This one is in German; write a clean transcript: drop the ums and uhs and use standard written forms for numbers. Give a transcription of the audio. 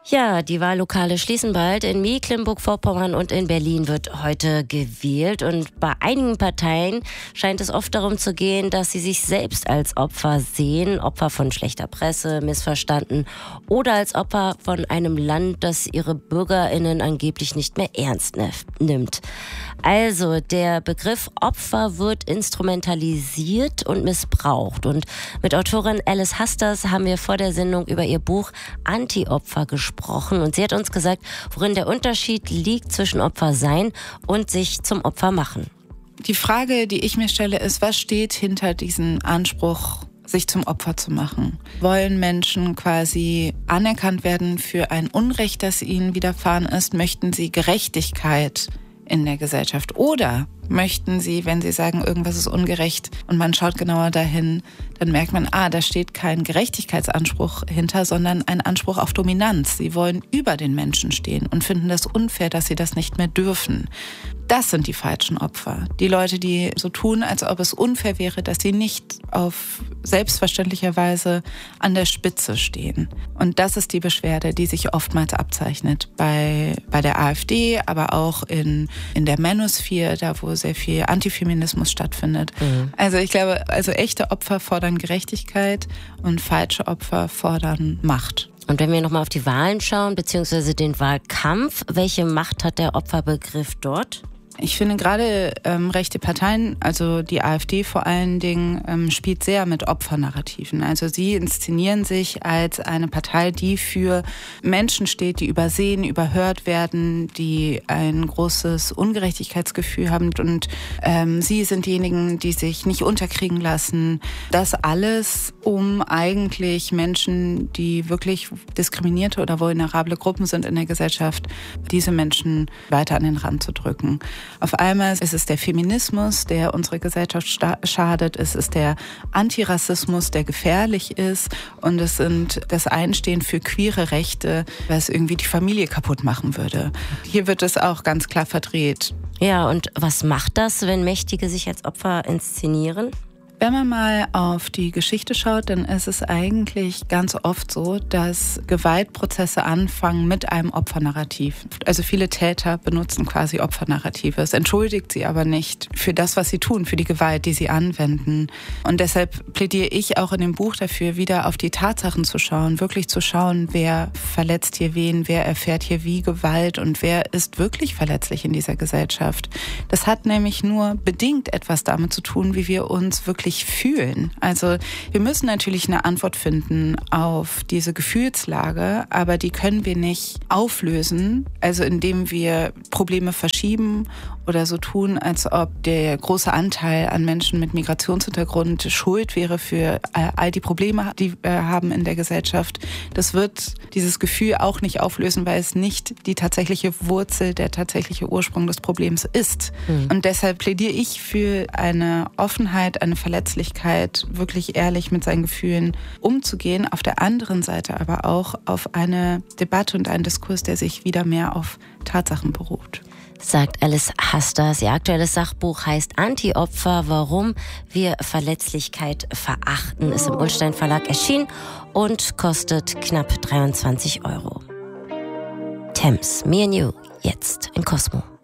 Ja, die Wahllokale schließen bald. In Mecklenburg-Vorpommern und in Berlin wird heute gewählt. Und bei einigen Parteien scheint es oft darum zu gehen, dass sie sich selbst als Opfer sehen. Opfer von schlechter Presse, missverstanden oder als Opfer von einem Land, das ihre BürgerInnen angeblich nicht mehr ernst nimmt. Also, der Begriff Opfer wird instrumentalisiert und missbraucht. Und mit Autorin Alice Hasters haben wir vor der Sendung über ihr Buch Anti-Opfer gesprochen. Und sie hat uns gesagt, worin der Unterschied liegt zwischen Opfer sein und sich zum Opfer machen. Die Frage, die ich mir stelle, ist, was steht hinter diesem Anspruch, sich zum Opfer zu machen? Wollen Menschen quasi anerkannt werden für ein Unrecht, das ihnen widerfahren ist? Möchten sie Gerechtigkeit in der Gesellschaft? Oder möchten sie, wenn sie sagen, irgendwas ist ungerecht und man schaut genauer dahin, dann merkt man, da steht kein Gerechtigkeitsanspruch hinter, sondern ein Anspruch auf Dominanz. Sie wollen über den Menschen stehen und finden das unfair, dass sie das nicht mehr dürfen. Das sind die falschen Opfer. Die Leute, die so tun, als ob es unfair wäre, dass sie nicht auf selbstverständlicher Weise an der Spitze stehen. Und das ist die Beschwerde, die sich oftmals abzeichnet bei der AfD, aber auch in der Manosphere, da wo sehr viel Antifeminismus stattfindet. Mhm. Also ich glaube, echte Opfer fordern Gerechtigkeit und falsche Opfer fordern Macht. Und wenn wir nochmal auf die Wahlen schauen, beziehungsweise den Wahlkampf, welche Macht hat der Opferbegriff dort? Ich finde gerade rechte Parteien, also die AfD vor allen Dingen, spielt sehr mit Opfernarrativen. Also sie inszenieren sich als eine Partei, die für Menschen steht, die übersehen, überhört werden, die ein großes Ungerechtigkeitsgefühl haben. Und sie sind diejenigen, die sich nicht unterkriegen lassen. Das alles, um eigentlich Menschen, die wirklich diskriminierte oder vulnerable Gruppen sind in der Gesellschaft, diese Menschen weiter an den Rand zu drücken. Auf einmal ist es der Feminismus, der unsere Gesellschaft schadet. Es ist der Antirassismus, der gefährlich ist. Und es sind das Einstehen für queere Rechte, was irgendwie die Familie kaputt machen würde. Hier wird es auch ganz klar verdreht. Ja, und was macht das, wenn Mächtige sich als Opfer inszenieren? Wenn man mal auf die Geschichte schaut, dann ist es eigentlich ganz oft so, dass Gewaltprozesse anfangen mit einem Opfernarrativ. Also viele Täter benutzen quasi Opfernarrative. Es entschuldigt sie aber nicht für das, was sie tun, für die Gewalt, die sie anwenden. Und deshalb plädiere ich auch in dem Buch dafür, wieder auf die Tatsachen zu schauen, wirklich zu schauen, wer verletzt hier wen, wer erfährt hier wie Gewalt und wer ist wirklich verletzlich in dieser Gesellschaft. Das hat nämlich nur bedingt etwas damit zu tun, wie wir uns wirklich fühlen. Also wir müssen natürlich eine Antwort finden auf diese Gefühlslage, aber die können wir nicht auflösen, also indem wir Probleme verschieben oder so tun, als ob der große Anteil an Menschen mit Migrationshintergrund schuld wäre für all die Probleme, die wir haben in der Gesellschaft. Das wird dieses Gefühl auch nicht auflösen, weil es nicht die tatsächliche Wurzel, der tatsächliche Ursprung des Problems ist. Mhm. Und deshalb plädiere ich für eine Offenheit, eine Verletzlichkeit, wirklich ehrlich mit seinen Gefühlen umzugehen. Auf der anderen Seite aber auch auf eine Debatte und einen Diskurs, der sich wieder mehr auf Tatsachen beruht. Sagt Alice Hasters. Ihr aktuelles Sachbuch heißt Anti-Opfer, warum wir Verletzlichkeit verachten. Ist im Ullstein Verlag erschienen und kostet knapp 23 €. Thames, Me and You, jetzt in Cosmo.